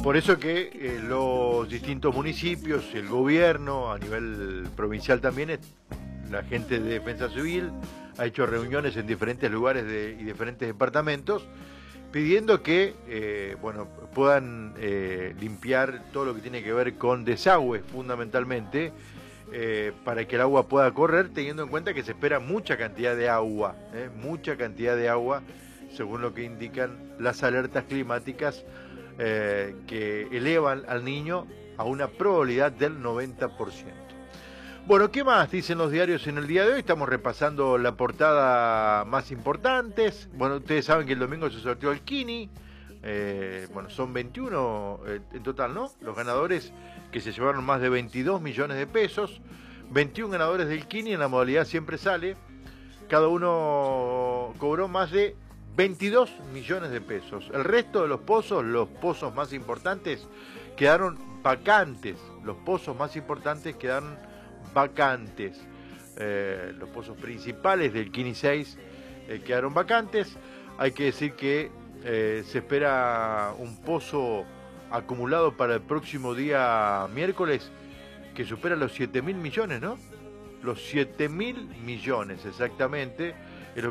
Por eso que los distintos municipios, el gobierno, a nivel provincial también, la gente de Defensa Civil ha hecho reuniones en diferentes lugares y diferentes departamentos, pidiendo que bueno, puedan limpiar todo lo que tiene que ver con desagües fundamentalmente, para que el agua pueda correr, teniendo en cuenta que se espera mucha cantidad de agua, según lo que indican las alertas climáticas, que elevan al niño a una probabilidad del 90%. Bueno, ¿qué más dicen los diarios en el día de hoy? Estamos repasando la portada más importantes. Bueno, ustedes saben que el domingo se sorteó el Kini. Bueno, son 21 en total, ¿no? Los ganadores que se llevaron más de 22 millones de pesos. 21 ganadores del Kini en la modalidad siempre sale. Cada uno cobró más de 22 millones de pesos. El resto de los pozos más importantes, quedaron vacantes. Los pozos más importantes quedaron vacantes. Los pozos principales del Kini 6 quedaron vacantes. Hay que decir que se espera un pozo acumulado para el próximo día miércoles que supera los 7.000 millones, ¿no? Los 7.000 millones exactamente.